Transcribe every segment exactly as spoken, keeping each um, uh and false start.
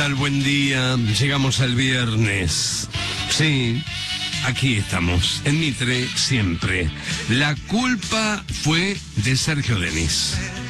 tal? Buen día. Llegamos al viernes. Sí, aquí estamos, en Mitre, siempre. La culpa fue de Sergio Denis.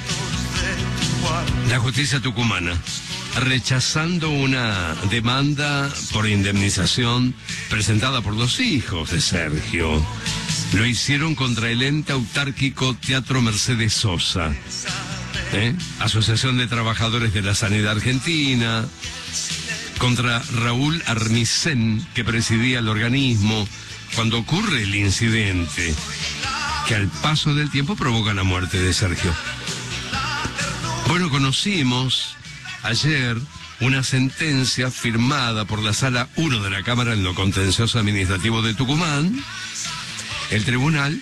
La justicia tucumana, rechazando una demanda por indemnización presentada por los hijos de Sergio. Lo hicieron contra el ente autárquico Teatro Mercedes Sosa, ¿eh? Asociación de Trabajadores de la Sanidad Argentina, contra Raúl Armisen, que presidía el organismo, cuando ocurre el incidente que al paso del tiempo provoca la muerte de Sergio. Bueno, conocimos ayer una sentencia firmada por la Sala uno de la Cámara en lo Contencioso Administrativo de Tucumán. El tribunal,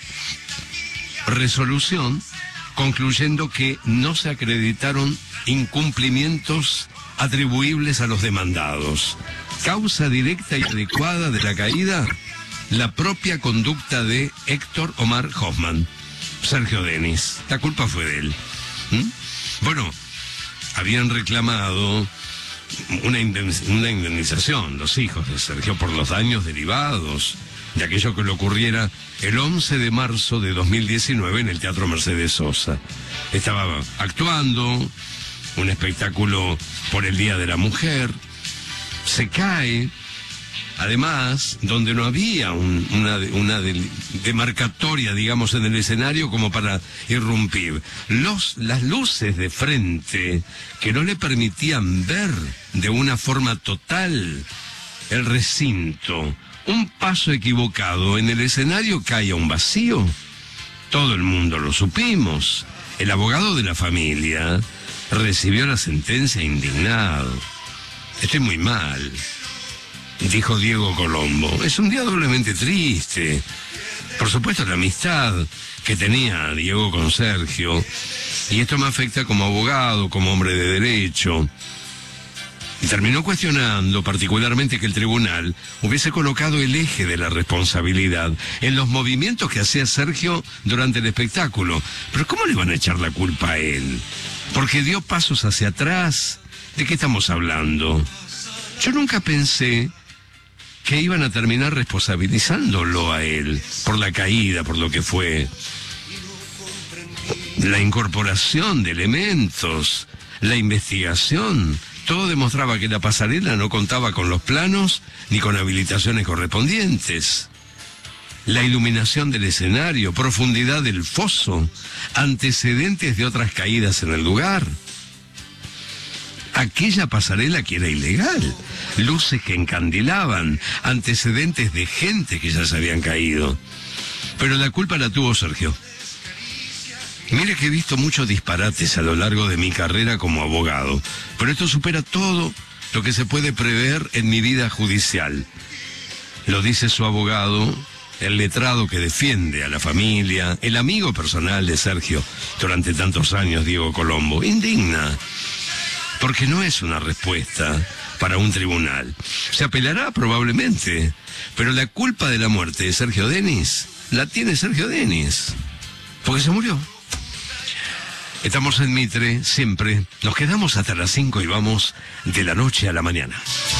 resolución, concluyendo que no se acreditaron incumplimientos atribuibles a los demandados. Causa directa y adecuada de la caída, la propia conducta de Héctor Omar Hoffman, Sergio Denis. La culpa fue de él. ¿Mm? Bueno, habían reclamado una, indemniz- una indemnización los hijos de Sergio por los daños derivados de aquello que le ocurriera el once de marzo de dos mil diecinueve en el Teatro Mercedes Sosa. Estaba actuando un espectáculo por el Día de la Mujer, se cae, además, donde no había un, una, una del- demarcatoria, digamos, en el escenario como para irrumpir. Los, las luces de frente que no le permitían ver de una forma total el recinto. Un paso equivocado en el escenario cae a un vacío. Todo el mundo lo supimos. El abogado de la familia recibió la sentencia indignado. Estoy muy mal, dijo Diego Colombo. Es un día doblemente triste. Por supuesto, la amistad que tenía Diego con Sergio, y esto me afecta como abogado, como hombre de derecho. Y terminó cuestionando particularmente que el tribunal hubiese colocado el eje de la responsabilidad en los movimientos que hacía Sergio durante el espectáculo. Pero ¿cómo le van a echar la culpa a él? Porque dio pasos hacia atrás. ¿De qué estamos hablando? Yo nunca pensé que iban a terminar responsabilizándolo a él por la caída, por lo que fue la incorporación de elementos, la investigación. Todo demostraba que la pasarela no contaba con los planos ni con habilitaciones correspondientes. La iluminación del escenario, profundidad del foso, antecedentes de otras caídas en el lugar. Aquella pasarela que era ilegal, luces que encandilaban, antecedentes de gente que ya se habían caído. Pero la culpa la tuvo Sergio. Mire que he visto muchos disparates a lo largo de mi carrera como abogado, pero esto supera todo lo que se puede prever en mi vida judicial. Lo dice su abogado, el letrado que defiende a la familia, el amigo personal de Sergio durante tantos años, Diego Colombo. Indigna, porque no es una respuesta para un tribunal. Se apelará probablemente, pero la culpa de la muerte de Sergio Denis la tiene Sergio Denis, porque se murió. Estamos en Mitre, siempre. Nos quedamos hasta las cinco y vamos de la noche a la mañana.